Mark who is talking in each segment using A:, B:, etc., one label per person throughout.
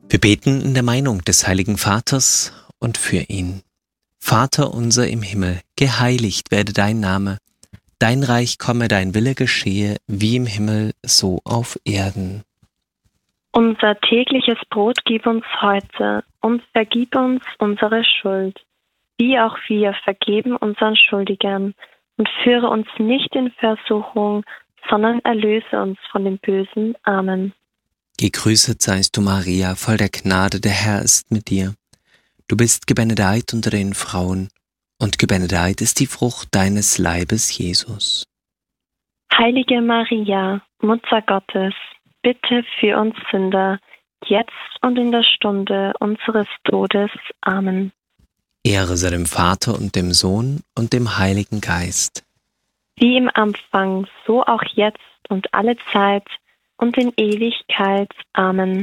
A: Wir beten in der Meinung des Heiligen Vaters und für ihn. Vater unser im Himmel, geheiligt werde dein Name. Dein Reich komme, dein Wille geschehe, wie im Himmel, so auf Erden.
B: Unser tägliches Brot gib uns heute und vergib uns unsere Schuld, wie auch wir vergeben unseren Schuldigern. Und führe uns nicht in Versuchung, sondern erlöse uns von dem Bösen. Amen.
A: Gegrüßet seist du, Maria, voll der Gnade, der Herr ist mit dir. Du bist gebenedeit unter den Frauen, und gebenedeit ist die Frucht deines Leibes, Jesus.
B: Heilige Maria, Mutter Gottes, bitte für uns Sünder, jetzt und in der Stunde unseres Todes. Amen.
A: Ehre sei dem Vater und dem Sohn und dem Heiligen Geist.
B: Wie im Anfang, so auch jetzt und alle Zeit und in Ewigkeit. Amen.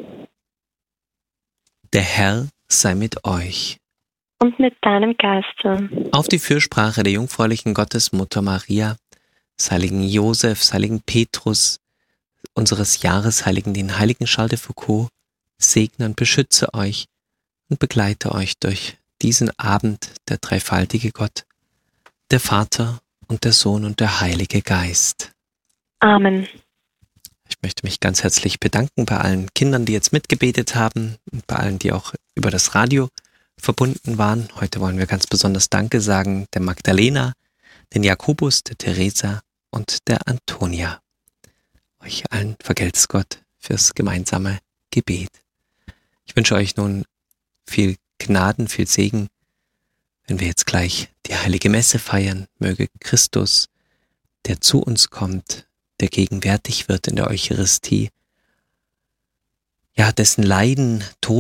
A: Der Herr sei mit euch.
B: Und mit deinem Geiste.
A: Auf die Fürsprache der jungfräulichen Gottesmutter Maria, des heiligen Josef, des heiligen Petrus, unseres Jahresheiligen, den heiligen Charles de Foucauld, segne und beschütze euch und begleite euch durch diesen Abend, der dreifaltige Gott, der Vater und der Sohn und der Heilige Geist.
B: Amen.
A: Ich möchte mich ganz herzlich bedanken bei allen Kindern, die jetzt mitgebetet haben und bei allen, die auch über das Radio verbunden waren. Heute wollen wir ganz besonders Danke sagen der Magdalena, den Jakobus, der Theresa und der Antonia. Euch allen vergelt's Gott fürs gemeinsame Gebet. Ich wünsche euch nun viel Gnaden, viel Segen, wenn wir jetzt gleich die heilige Messe feiern. Möge Christus, der zu uns kommt, der gegenwärtig wird in der Eucharistie, ja, dessen Leiden, Tod